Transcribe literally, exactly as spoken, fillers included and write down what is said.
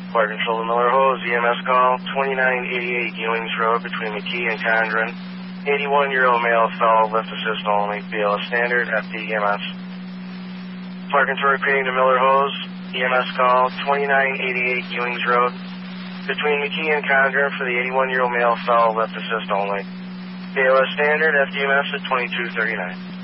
Fire Control to Miller Hose, E M S call, twenty-nine eighty-eight Ewings Road between McKee and Condren. eighty-one-year-old male fell, lift assist only, B L S standard, F D E M S. Fire Control repeating to Miller Hose, E M S call, twenty-nine eighty-eight Ewings Road between McKee and Condren for the eighty-one-year-old male fell, lift assist only. B L S standard, F D E M S at twenty-two thirty-nine.